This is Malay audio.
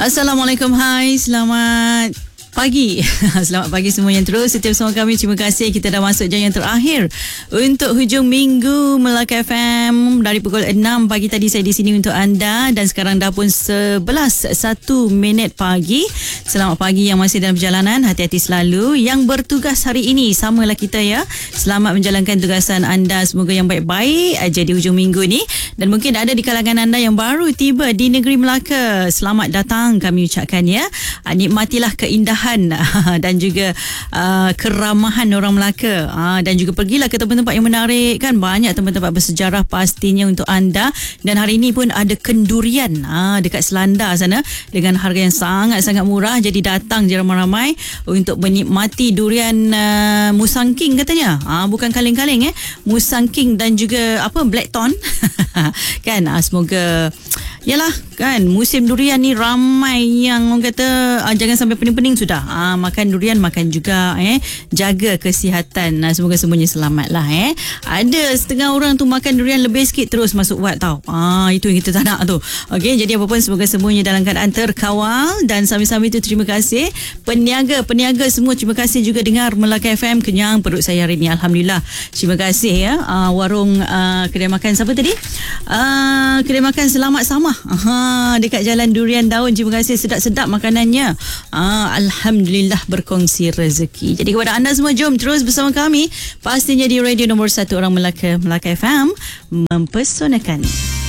Assalamualaikum, hai, selamat pagi. Selamat pagi semua yang terus setiap bersama kami. Terima kasih, kita dah masuk jam yang terakhir untuk hujung minggu Melaka FM. Dari pukul 6 pagi tadi saya di sini untuk anda, dan sekarang dah pun 11:01 pagi. Selamat pagi yang masih dalam perjalanan, hati-hati selalu. Yang bertugas hari ini samalah kita ya. Selamat menjalankan tugasan anda, semoga yang baik-baik aja di hujung minggu ni. Dan mungkin ada di kalangan anda yang baru tiba di negeri Melaka, selamat datang kami ucapkan ya. Nikmatilah keindahan dan juga keramahan orang Melaka, dan juga pergilah ke tempat-tempat yang menarik kan. Banyak tempat-tempat bersejarah pastinya untuk anda. Dan hari ini pun ada kendurian dekat Selandar sana dengan harga yang sangat-sangat murah. Jadi datang je ramai-ramai untuk menikmati durian Musangking katanya. Bukan kaleng-kaleng Musangking dan juga Blackthorn. Kan, semoga yalah kan, musim durian ni ramai yang orang kata jangan sampai pening-pening sudah. Makan durian, makan juga jaga kesihatan. Semoga semuanya selamat lah. Ada setengah orang tu makan durian lebih sikit terus masuk wad tau. Itu yang kita tak nak tu. Okey, jadi apa pun semoga semuanya dalam keadaan terkawal. Dan sambil-sambil itu terima kasih peniaga semua, terima kasih juga dengar Melaka FM. Kenyang perut saya hari ni, alhamdulillah. Terima kasih ya. Warung kedai makan siapa tadi? Kedai makan Selamat Samah dekat Jalan Durian Daun. Terima kasih, sedap-sedap makanannya. Alhamdulillah berkongsi rezeki. Jadi kepada anda semua, jom terus bersama kami pastinya di radio nombor 1 orang Melaka, Melaka FM, mempesonakan.